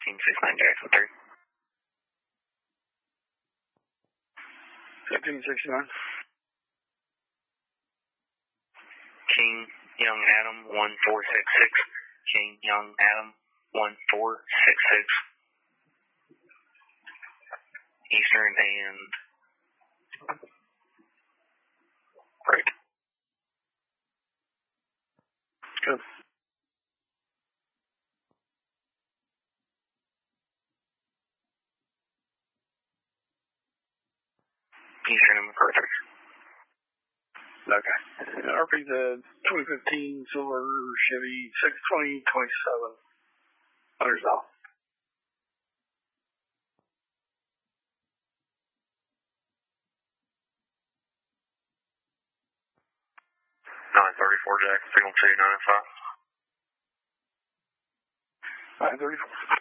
1569 Jackson 3. 1569. King Young Adam 1466. King Young Adam 1466. Eastern and right. Good. Eastern and MacArthur. Okay. RP the 2015 silver Chevy 620 27. $100. 934 Jack, signal 295. 934.